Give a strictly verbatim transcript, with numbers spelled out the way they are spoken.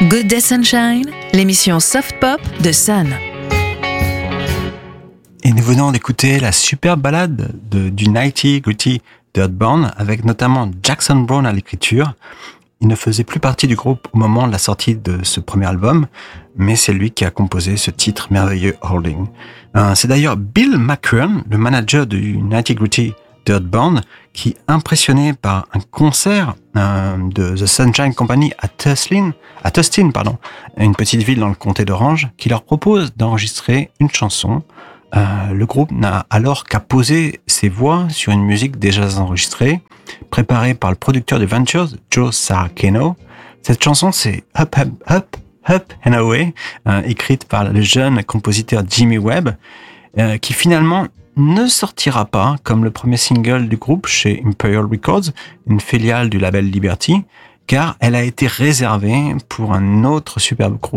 Good Day Sunshine, l'émission Soft Pop de Sun. Et nous venons d'écouter la superbe ballade de, du Nitty Gritty Dirtband, avec notamment Jackson Browne à l'écriture. Il ne faisait plus partie du groupe au moment de la sortie de ce premier album, mais c'est lui qui a composé ce titre merveilleux, Holding. Euh, c'est d'ailleurs Bill McKern, le manager du Nitty Gritty Dirtband, qui, impressionné par un concert euh, de The Sunshine Company à Tustin, à Tustin, pardon, une petite ville dans le comté d'Orange, qui leur propose d'enregistrer une chanson. Euh, le groupe n'a alors qu'à poser ses voix sur une musique déjà enregistrée, préparée par le producteur de Ventures, Joe Saraceno. Cette chanson, c'est Up, Up, Up, Up and Away, euh, écrite par le jeune compositeur Jimmy Webb, euh, qui finalement ne sortira pas comme le premier single du groupe chez Imperial Records, une filiale du label Liberty, car elle a été réservée pour un autre superbe groupe